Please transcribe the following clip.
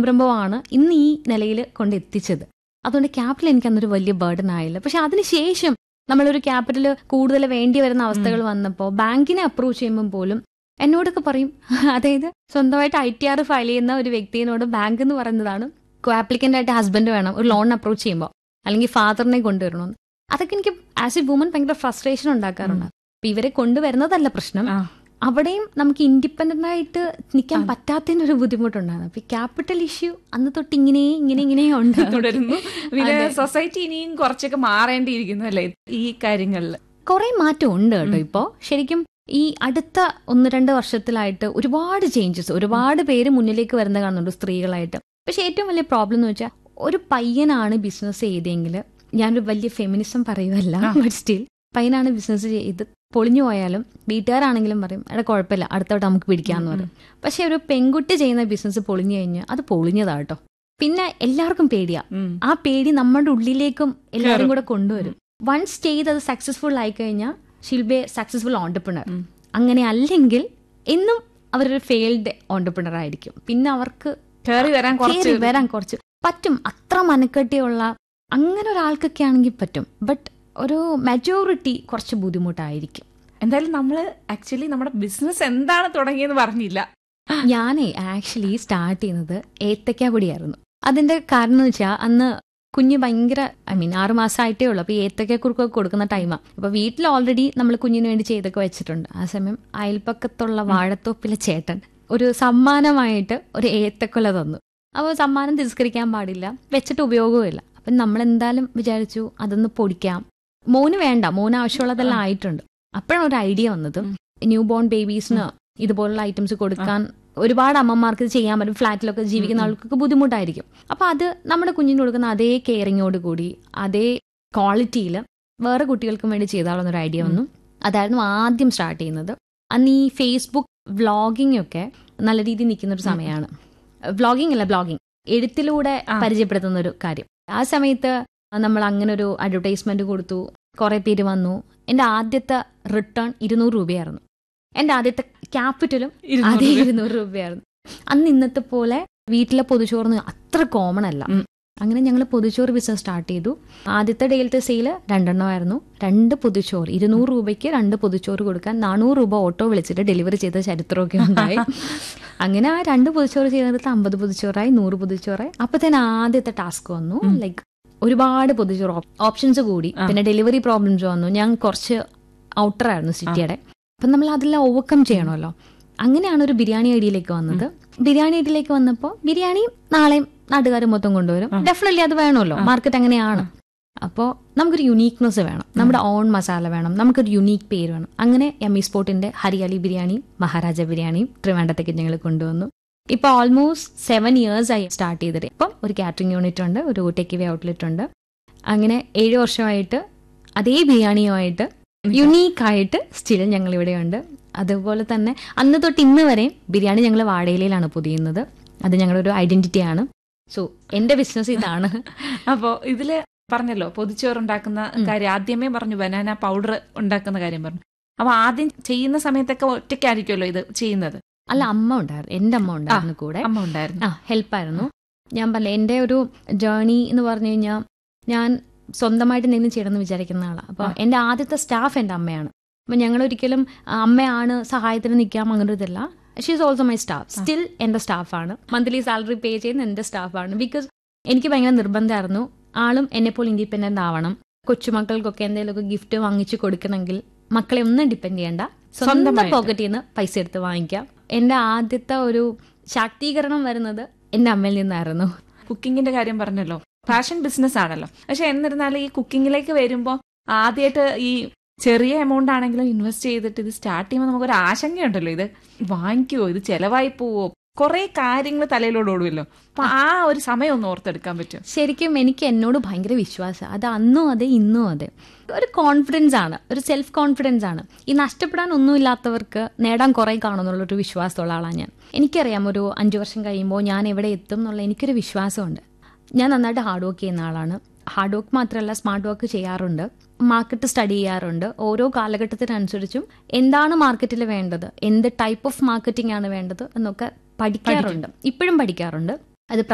സംരംഭമാണ് ഇന്ന് ഈ നിലയിൽ കൊണ്ടെത്തിച്ചത്. അതുകൊണ്ട് ക്യാപിറ്റൽ എനിക്ക് അന്നൊരു വലിയ ബർഡൻ ആയില്ല. പക്ഷെ അതിനുശേഷം നമ്മളൊരു ക്യാപിറ്റൽ കൂടുതൽ വേണ്ടി വരുന്ന അവസ്ഥകൾ വന്നപ്പോൾ ബാങ്കിനെ അപ്രോച്ച് ചെയ്യുമ്പോൾ പോലും എന്നോടൊക്കെ പറയും, അതായത് സ്വന്തമായിട്ട് ITR ഫയൽ ചെയ്യുന്ന ഒരു വ്യക്തിയോട് ബാങ്ക് എന്ന് പറയുന്നതാണ് ആപ്ലിക്കന്റ് ആയിട്ട് ഹസ്ബൻഡ് വേണം ഒരു ലോൺ അപ്രോച്ച് ചെയ്യുമ്പോൾ, അല്ലെങ്കിൽ ഫാദറിനെ കൊണ്ടുവരണമെന്ന്. അതൊക്കെ എനിക്ക് ആസ് എ വുമൻ ഭയങ്കര ഫ്രസ്ട്രേഷൻ ഉണ്ടാക്കാറുണ്ട്. അപ്പൊ ഇവരെ കൊണ്ടുവരുന്നതല്ല പ്രശ്നം, അവിടെയും നമുക്ക് ഇൻഡിപെൻഡന്റ് ആയിട്ട് നിൽക്കാൻ പറ്റാത്തതിന് ഒരു ബുദ്ധിമുട്ടുണ്ടായിരുന്നു. അപ്പൊ ക്യാപിറ്റൽ ഇഷ്യൂ അന്ന് തൊട്ട് ഇങ്ങനെ ഉണ്ട് തുടരുന്നു. സൊസൈറ്റി ഇനിയും കുറച്ചൊക്കെ മാറേണ്ടിയിരിക്കുന്നു അല്ലേ ഈ കാര്യങ്ങളിൽ? കുറെ മാറ്റം ഉണ്ട് കേട്ടോ. ഇപ്പോ ശരിക്കും ഈ അടുത്ത 1-2 വർഷത്തിലായിട്ട് ഒരുപാട് ചേഞ്ചസ്, ഒരുപാട് പേര് മുന്നിലേക്ക് വരുന്ന കാണുന്നുണ്ട് സ്ത്രീകളായിട്ട്. പക്ഷെ ഏറ്റവും വലിയ പ്രോബ്ലം എന്ന് വെച്ചാൽ ഒരു പയ്യനാണ് ബിസിനസ് ചെയ്തെങ്കിൽ, ഞാനൊരു വലിയ ഫെമിനിസം പറയുമല്ല, ബട്ട് സ്റ്റിൽ പയ്യനാണ് ബിസിനസ് ചെയ്ത് പൊളിഞ്ഞു പോയാലും വീട്ടുകാരാണെങ്കിലും പറയും എടാ കുഴപ്പമില്ല അടുത്തോട്ട് നമുക്ക് പിടിക്കാന്ന് പറയും. പക്ഷെ ഒരു പെൺകുട്ടി ചെയ്യുന്ന ബിസിനസ് പൊളിഞ്ഞു കഴിഞ്ഞാൽ അത് പൊളിഞ്ഞതാട്ടോ. പിന്നെ എല്ലാവർക്കും പേടിയാ. ആ പേടി നമ്മുടെ ഉള്ളിലേക്കും എല്ലാവരും കൂടെ കൊണ്ടുവരും. വൺസ് ചെയ്ത് അത് സക്സസ്ഫുൾ ആയി കഴിഞ്ഞാൽ she'll be A successful entrepreneur. അങ്ങനെ അല്ലെങ്കിൽ എന്നും അവരൊരു ഫെയിൽഡ് ഓൺടർപ്രണർ ആയിരിക്കും. പിന്നെ അവർക്ക് കയറി വരാൻ കുറച്ച് പറ്റും. അത്ര മനക്കെട്ടിയുള്ള അങ്ങനെ ഒരാൾക്കൊക്കെ ആണെങ്കിൽ പറ്റും. ബട്ട് ഒരു മെജോറിറ്റി കുറച്ച് ബുദ്ധിമുട്ടായിരിക്കും. എന്തായാലും നമ്മള് ആക്ച്വലി നമ്മുടെ ബിസിനസ് എന്താണ് തുടങ്ങിയെന്ന് പറഞ്ഞില്ല. ഞാനേ ആക്ച്വലി സ്റ്റാർട്ട് ചെയ്യുന്നത് ഏത്തക്കാപ്പൊടിയായിരുന്നു. അതിന്റെ കാരണം എന്ന് വെച്ചാൽ അന്ന് കുഞ്ഞ് ഭയങ്കര 6 മാസമായിട്ടേ ഉള്ളൂ. അപ്പൊ ഏത്തക്കക്കുറുക്കൊക്കെ കൊടുക്കുന്ന ടൈമാണ്. അപ്പൊ വീട്ടിൽ ഓൾറെഡി നമ്മൾ കുഞ്ഞിന് വേണ്ടി ചെയ്തൊക്കെ വെച്ചിട്ടുണ്ട്. ആ സമയം അയൽപ്പക്കത്തുള്ള വാഴത്തോപ്പിലെ ചേട്ടൻ ഒരു സമ്മാനമായിട്ട് ഒരു ഏത്തക്കൊല തന്നു. അപ്പോൾ സമ്മാനം തിരസ്കരിക്കാൻ പാടില്ല, വെച്ചിട്ട് ഉപയോഗവുമില്ല. അപ്പം നമ്മളെന്തായാലും വിചാരിച്ചു അതൊന്ന് പൊടിക്കാം. മോന് വേണ്ട, മോന് ആവശ്യമുള്ളതെല്ലാം ആയിട്ടുണ്ട്. അപ്പോഴാണ് ഒരു ഐഡിയ വന്നത്, ന്യൂ ബോൺ ബേബീസിന് ഇതുപോലുള്ള ഐറ്റംസ് കൊടുക്കാൻ ഒരുപാട് അമ്മമാർക്ക് ഇത് ചെയ്യാൻ പറ്റും. ഫ്ലാറ്റിലൊക്കെ ജീവിക്കുന്ന ആൾക്കൊക്കെ ബുദ്ധിമുട്ടായിരിക്കും. അപ്പൊ അത് നമ്മുടെ കുഞ്ഞിന് കൊടുക്കുന്ന അതേ കെയറിങ്ങോട് കൂടി അതേ ക്വാളിറ്റിയിൽ വേറെ കുട്ടികൾക്കും വേണ്ടി ചെയ്താളെന്നൊരു ഐഡിയ വന്നു. അതായിരുന്നു ആദ്യം സ്റ്റാർട്ട് ചെയ്യുന്നത്. അന്ന് ഈ ഫേസ്ബുക്ക് വ്ളോഗിംഗ് ഒക്കെ നല്ല രീതിയിൽ നിൽക്കുന്ന ഒരു സമയമാണ്. ബ്ലോഗിംഗ് എഴുത്തിലൂടെ പരിചയപ്പെടുത്തുന്ന ഒരു കാര്യം. ആ സമയത്ത് നമ്മൾ അങ്ങനെ ഒരു അഡ്വർടൈസ്മെന്റ് കൊടുത്തു. കുറെ പേര് വന്നു. എൻ്റെ ആദ്യത്തെ റിട്ടേൺ 200 രൂപയായിരുന്നു. എൻ്റെ ആദ്യത്തെ ക്യാപിറ്റലും അതേ 200 രൂപയായിരുന്നു. അന്ന് ഇന്നത്തെ പോലെ വീട്ടിലെ പൊതിച്ചോറിന് അത്ര കോമൺ അല്ല. അങ്ങനെ ഞങ്ങൾ പൊതിച്ചോറ് ബിസിനസ് സ്റ്റാർട്ട് ചെയ്തു. ആദ്യത്തെ ഡേയിലത്തെ സെയിൽ 2 എണ്ണമായിരുന്നു. 2 പൊതിച്ചോറ് 200 രൂപയ്ക്ക് 2 പൊതിച്ചോറ് കൊടുക്കാൻ 400 രൂപ ഓട്ടോ വിളിച്ചിട്ട് ഡെലിവറി ചെയ്ത ചരിത്രമൊക്കെ ഉണ്ടായി. അങ്ങനെ ആ 2 പൊതിച്ചോറ് ചെയ്തെടുത്ത് 50 പൊതിച്ചോറായി, 100 പൊതിച്ചോറായി. അപ്പത്തേന് ആദ്യത്തെ ടാസ്ക് വന്നു. ലൈക്ക് ഒരുപാട് പൊതിച്ചോറ് ഓപ്ഷൻസ് കൂടി. പിന്നെ ഡെലിവറി പ്രോബ്ലംസ് വന്നു. ഞാൻ കുറച്ച് ഔട്ടർ ആയിരുന്നു സിറ്റിയുടെ. അപ്പം നമ്മൾ അതെല്ലാം ഓവർകം ചെയ്യണമല്ലോ. അങ്ങനെയാണ് ഒരു ബിരിയാണി ഐഡിയയിലേക്ക് വന്നത്. ബിരിയാണി ഐഡിയയിലേക്ക് വന്നപ്പോൾ ബിരിയാണി നാളെയും നാട്ടുകാർ മൊത്തം കൊണ്ടുവരും. ഡെഫിനറ്റ്ലി അത് വേണമല്ലോ, മാർക്കറ്റ് അങ്ങനെയാണ്. അപ്പോൾ നമുക്കൊരു യുണീക്നെസ് വേണം, നമ്മുടെ ഓൺ മസാല വേണം, നമുക്കൊരു യുണീക്ക് പേര് വേണം. അങ്ങനെ യമ്മി സ്പോട്ടിന്റെ ഹരിയാലി ബിരിയാണിയും മഹാരാജ ബിരിയാണിയും ട്രിവാൻഡ്രത്തേക്ക് ഞങ്ങൾ കൊണ്ടുവന്നു. ഇപ്പോൾ ഓൾമോസ്റ്റ് 7 years ആയി സ്റ്റാർട്ട് ചെയ്തിട്ട്. ഇപ്പം ഒരു കാറ്ററിംഗ് യൂണിറ്റ് ഉണ്ട്, ഒരു ടേക്ക് അവേ ഔട്ട്ലെറ്റ് ഉണ്ട്. അങ്ങനെ 7 വർഷമായിട്ട് അതേ ബിരിയാണിയുമായിട്ട് യുണീക്കായിട്ട് സ്റ്റിൽ ഞങ്ങൾ ഇവിടെയുണ്ട്. അതുപോലെ തന്നെ അന്ന് തൊട്ട് ഇന്ന് വരെയും ബിരിയാണി ഞങ്ങൾ വാഴയിലയിലാണ് പൊതിയുന്നത്. അത് ഞങ്ങളുടെ ഒരു ഐഡന്റിറ്റിയാണ്. സോ എന്റെ ബിസിനസ് ഇതാണ്. അപ്പോൾ ഇതില് പറഞ്ഞല്ലോ പൊതിച്ചോറ് ഉണ്ടാക്കുന്ന കാര്യം, ആദ്യമേ പറഞ്ഞു ബനാന പൗഡർ ഉണ്ടാക്കുന്ന കാര്യം പറഞ്ഞു. അപ്പൊ ആദ്യം ചെയ്യുന്ന സമയത്തൊക്കെ ഒറ്റയ്ക്കായിരിക്കുമല്ലോ ഇത് ചെയ്യുന്നത്? അല്ല, അമ്മ ഉണ്ടായിരുന്നു, എന്റെ അമ്മ ഉണ്ടായിരുന്നു കൂടെ. അമ്മ ഉണ്ടായിരുന്നു, ഹെൽപ്പായിരുന്നു. ഞാൻ പറഞ്ഞ എന്റെ ഒരു ജേർണി എന്ന് പറഞ്ഞു കഴിഞ്ഞാൽ ഞാൻ സ്വന്തമായിട്ട് എന്തെങ്കിലും ചെയ്യണമെന്ന് വിചാരിക്കുന്ന ആളാണ്. അപ്പൊ എന്റെ ആദ്യത്തെ സ്റ്റാഫ് എന്റെ അമ്മയാണ്. അപ്പൊ ഞങ്ങൾ ഒരിക്കലും അമ്മയാണ് സഹായത്തിന് നിൽക്കാം അങ്ങനെ ഒരു ഇതല്ല. She is also my staff. Still എന്റെ സ്റ്റാഫാണ്. മന്ത്ലി സാലറി പേ ചെയ്യുന്ന എന്റെ സ്റ്റാഫാണ്. ബിക്കോസ് എനിക്ക് ഭയങ്കര നിർബന്ധമായിരുന്നു ആളും എന്നെപ്പോലെ ഇൻഡിപെൻഡന്റ് ആവണം. കൊച്ചുമക്കൾക്കൊക്കെ എന്തെങ്കിലുമൊക്കെ ഗിഫ്റ്റ് വാങ്ങിച്ചു കൊടുക്കണമെങ്കിൽ മക്കളെ ഒന്നും ഡിപ്പെൻഡ് ചെയ്യണ്ട, സ്വന്തം പോക്കറ്റിൽ നിന്ന് പൈസ എടുത്ത് വാങ്ങിക്കാം. എന്റെ ആദ്യത്തെ ഒരു ശാക്തീകരണം വരുന്നത് എന്റെ അമ്മയിൽ നിന്നായിരുന്നു. കുക്കിങ്ങിന്റെ കാര്യം പറഞ്ഞല്ലോ, ഫാഷൻ ബിസിനസ് ആണല്ലോ. പക്ഷെ എന്നിരുന്നാലും ഈ കുക്കിങ്ങിലേക്ക് വരുമ്പോൾ ആദ്യമായിട്ട് ഈ ചെറിയ എമൗണ്ട് ആണെങ്കിലും ഇൻവെസ്റ്റ് ചെയ്തിട്ട് ഇത് സ്റ്റാർട്ട് ചെയ്യുമ്പോൾ നമുക്കൊരു ആശങ്കയുണ്ടല്ലോ, ഇത് വാങ്ങിക്കുവോ, ഇത് ചെലവായി പോവോ, കുറെ കാര്യങ്ങൾ തലയിലോട് ഓടുമല്ലോ. അപ്പൊ ആ ഒരു സമയം ഒന്ന് ഓർത്തെടുക്കാൻ പറ്റും. ശരിക്കും എനിക്ക് എന്നോട് ഭയങ്കര വിശ്വാസം. അത് അന്നും അതെ ഇന്നും അതെ. ഒരു കോൺഫിഡൻസ് ആണ്, ഒരു സെൽഫ് കോൺഫിഡൻസ് ആണ്. ഈ നഷ്ടപ്പെടാൻ ഒന്നുമില്ലാത്തവർക്ക് നേടാൻ കുറെ കാണുമെന്നുള്ളൊരു വിശ്വാസമുള്ള ആളാണ് ഞാൻ. എനിക്കറിയാം ഒരു 5 വർഷം കഴിയുമ്പോൾ ഞാൻ എവിടെ എത്തും എന്നുള്ള എനിക്കൊരു വിശ്വാസമുണ്ട്. ഞാൻ നന്നായിട്ട് ഹാർഡ് വർക്ക് ചെയ്യുന്ന ആളാണ്. ഹാർഡ് വർക്ക് മാത്രമല്ല സ്മാർട്ട് വർക്ക് ചെയ്യാറുണ്ട്, മാർക്കറ്റ് സ്റ്റഡി ചെയ്യാറുണ്ട്. ഓരോ കാലഘട്ടത്തിനനുസരിച്ചും എന്താണ് മാർക്കറ്റിൽ വേണ്ടത്, എന്ത് ടൈപ്പ് ഓഫ് മാർക്കറ്റിംഗ് ആണ് വേണ്ടത് എന്നൊക്കെ പഠിക്കാറുണ്ട്, ഇപ്പോഴും പഠിക്കാറുണ്ട്. അത്